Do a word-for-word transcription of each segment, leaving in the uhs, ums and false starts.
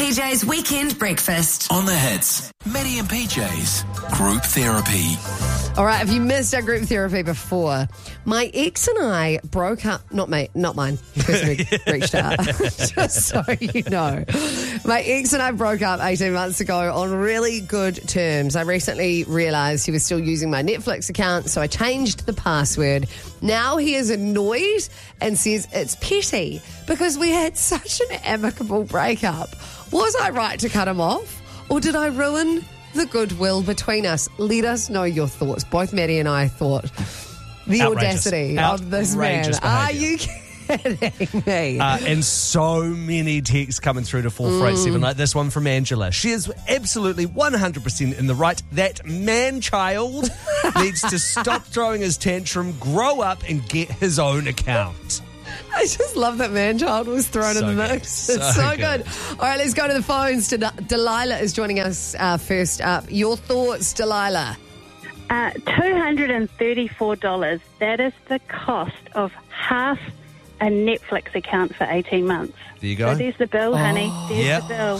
P J's Weekend Breakfast. On the hits, Maddie and P J's Group Therapy. All right, have you missed our group therapy before? My ex and I broke up, not me, not mine, the person who reached out, just so you know. My ex and I broke up eighteen months ago on really good terms. I recently realised he was still using my Netflix account, so I changed the password. Now he is annoyed and says it's petty because we had such an amicable breakup. Was I right to cut him off, or did I ruin the goodwill between us? Let us know your thoughts. Both Maddie and I thought the Outrageous. audacity of this man. Outrageous Are behaviour. you kidding me? Uh, and so many texts coming through to four four eight seven, like this one from Angela. She is absolutely one hundred percent in the right. That man-child needs to stop throwing his tantrum, grow up and get his own account. I just love that man-child was thrown So in the good. mix. So It's so good. good. All right, let's go to the phones. Del- Delilah is joining us uh, first up. Your thoughts, Delilah? Uh, two hundred thirty-four dollars. That is the cost of half a Netflix account for eighteen months. There you go. So there's the bill, honey. There's Yep. the bill.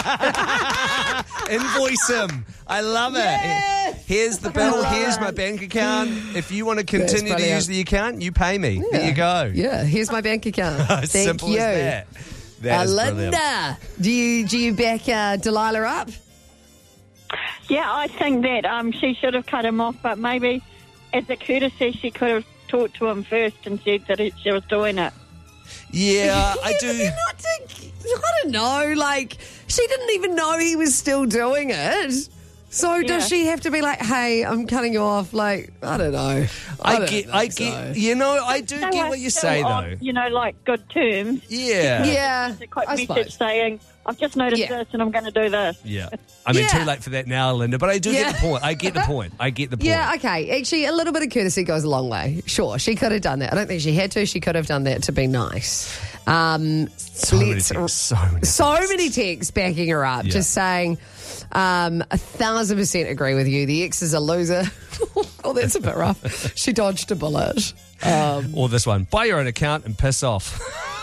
Invoice him. I love Yes. it. Here's the bill. Here's my bank account. If you want to continue to brilliant. use the account, you pay me. There you go. Yeah, here's my bank account. As Thank simple you. as that. That is brilliant. Linda, do you, do you back uh, Delilah up? Yeah, I think that um, she should have cut him off, but maybe as a courtesy, she could have talked to him first and said that it, she was doing it. Yeah, I Yeah, do. but you're not to- I don't know, like, she didn't even know he was still doing it. So Yeah. does she have to be like, hey, I'm cutting you off? Like, I don't know. I, I don't get, think I so. get, you know, I do They get were what you still say, on, though. You know, like good terms. Yeah. Yeah, Just a quick I message suppose. saying, I've just noticed Yeah. this and I'm going to do this. Yeah. I mean, Yeah. too late for that now, Linda, but I do Yeah. get the point. I get the point. I get the point. Yeah, okay. Actually, a little bit of courtesy goes a long way. Sure, she could have done that. I don't think she had to. She could have done that to be nice. Um, So many let's- texts, so many So many texts backing her up, Yeah. just saying, um, a thousand percent agree with you. The ex is a loser. Oh, that's a bit rough. She dodged a bullet. Um, Or this one. Buy your own account and piss off.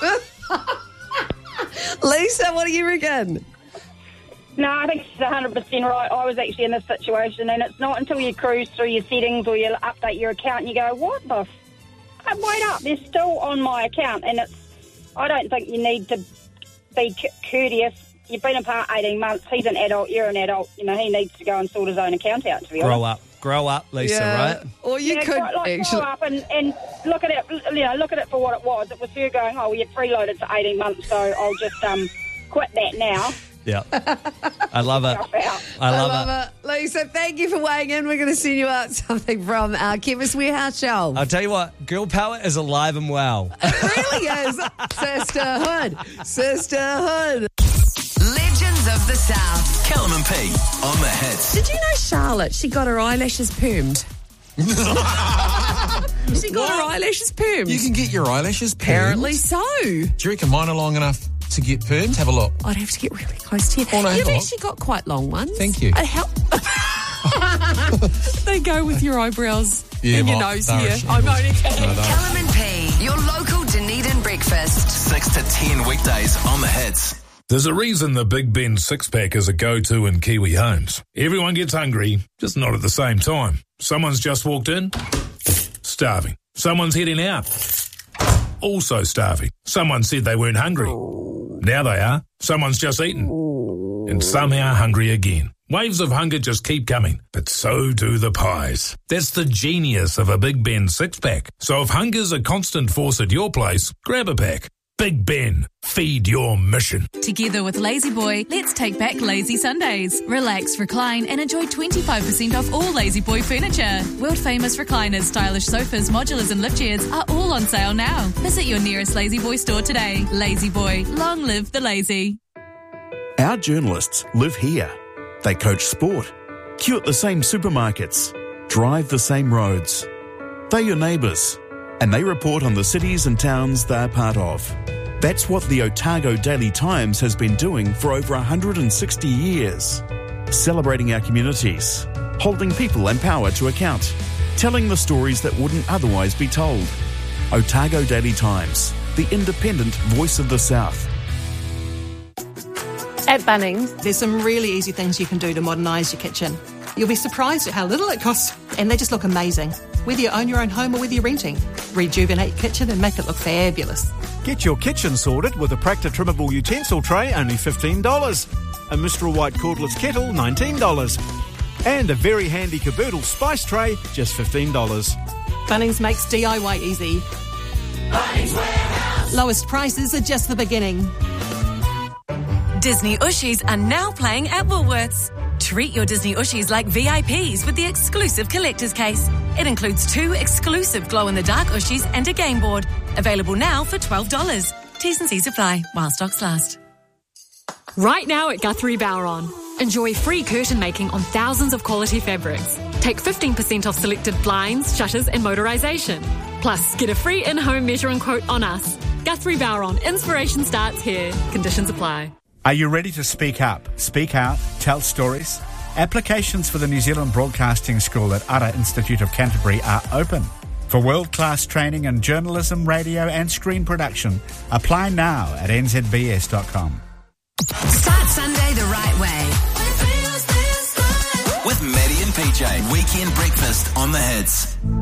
Lisa, what do you reckon? No, I think she's one hundred percent right. I was actually in this situation, and it's not until you cruise through your settings or you update your account and you go, what the f- uh, wait up, they're still on my account. And it's, I don't think you need to be c- courteous. You've been apart eighteen months. He's an adult, you're an adult. You know, he needs to go and sort his own account out, to be Grow honest. up. Grow up, Lisa, right? Or you yeah, could grow, like, actually. grow up and, and look at it, you know, look at it for what it was. It was her going, oh, well, you're freeloaded for eighteen months, so I'll just um, quit that now. Yeah. I love it. Help out. I love, I love it. Lisa, thank you for weighing in. We're going to send you out something from our Chemist Warehouse shelf. I'll tell you what, girl power is alive and well. It really is. Sisterhood. Sisterhood. Legends of the South. Callum and P on the hits. Did you know Charlotte, she got her eyelashes permed? She got her eyelashes permed. You can get your eyelashes permed. Apparently so. Do you reckon mine are long enough to get permed? Have a look. I'd have to get really close to you. Oh, no, You've have a look. actually got quite long ones. Thank you. It help- they go with your eyebrows Yeah, and your my- nose they're here. a I'm only kidding. No, no. Callum and P, your local Dunedin breakfast. six to ten weekdays on the hits. There's a reason the Big Ben six-pack is a go-to in Kiwi homes. Everyone gets hungry, just not at the same time. Someone's just walked in, starving. Someone's heading out, also starving. Someone said they weren't hungry. Now they are. Someone's just eaten, and somehow hungry again. Waves of hunger just keep coming, but so do the pies. That's the genius of a Big Ben six-pack. So if hunger's a constant force at your place, grab a pack. Big Ben, feed your mission. Together with Lazy Boy, let's take back lazy Sundays. Relax, recline, and enjoy twenty-five percent off all Lazy Boy furniture. World-famous recliners, stylish sofas, modulars, and lift chairs are all on sale now. Visit your nearest Lazy Boy store today. Lazy Boy, long live the lazy. Our journalists live here. They coach sport, queue at the same supermarkets, drive the same roads. They're your neighbours, and they report on the cities and towns they're part of. That's what the Otago Daily Times has been doing for over one hundred sixty years. Celebrating our communities, holding people and power to account, telling the stories that wouldn't otherwise be told. Otago Daily Times, the independent voice of the South. At Bunnings, There's some really easy things you can do to modernise your kitchen. You'll be surprised at how little it costs, and they just look amazing. Whether you own your own home or whether you're renting, rejuvenate your kitchen and make it look fabulous. Get your kitchen sorted with a Practa trimmable utensil tray, only fifteen dollars. A Mistral White cordless kettle, nineteen dollars. And a very handy caboodle spice tray, just fifteen dollars. Bunnings makes D I Y easy. Bunnings Warehouse. Lowest prices are just the beginning. Disney Ushies are now playing at Woolworths. Treat your Disney Ushies like V I Ps with the exclusive collector's case. It includes two exclusive glow-in-the-dark Ushies and a game board. Available now for twelve dollars. T's and C's apply while stocks last. Right now at Guthrie Bowron. Enjoy free curtain making on thousands of quality fabrics. Take fifteen percent off selected blinds, shutters and motorisation. Plus, get a free in-home measuring quote on us. Guthrie Bowron. Inspiration starts here. Conditions apply. Are you ready to speak up, speak out, tell stories? Applications for the New Zealand Broadcasting School at Ara Institute of Canterbury are open. For world-class training in journalism, radio and screen production, apply now at n z b s dot com. Start Sunday the right way. With Maddie and P J. Weekend breakfast on the hits.